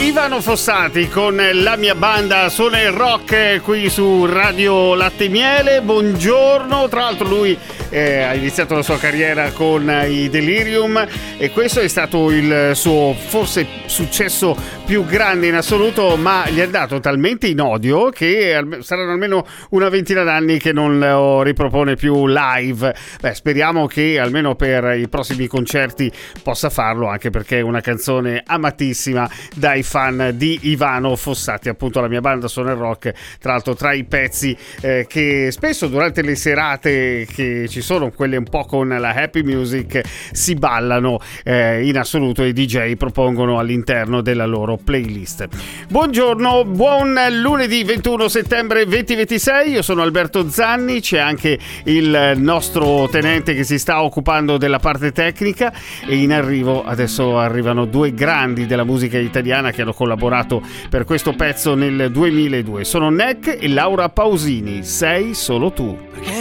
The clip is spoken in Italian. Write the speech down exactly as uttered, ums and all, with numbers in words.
Ivano Fossati con La mia banda suona il rock qui su Radio Latte e Miele. Buongiorno, tra l'altro lui eh, ha iniziato la sua carriera con i Delirium e questo è stato il suo forse successo più grande in assoluto, ma gli è dato talmente in odio che saranno almeno una ventina d'anni che non lo ripropone più live. Beh, speriamo che almeno per i prossimi concerti possa farlo, anche perché è una canzone amatissima dai fan di Ivano Fossati, appunto La mia banda suona il rock, tra l'altro tra i pezzi eh, che spesso durante le serate che ci sono, quelle un po' con la happy music, si ballano eh, in assoluto e i D J propongono all'interno della loro playlist. Buongiorno, buon lunedì ventuno settembre duemilaventisei, io sono Alberto Zanni, c'è anche il nostro tenente che si sta occupando della parte tecnica e in arrivo adesso arrivano due grandi della musica italiana che hanno collaborato per questo pezzo nel duemiladue. Sono Neck e Laura Pausini, Sei solo tu. Perché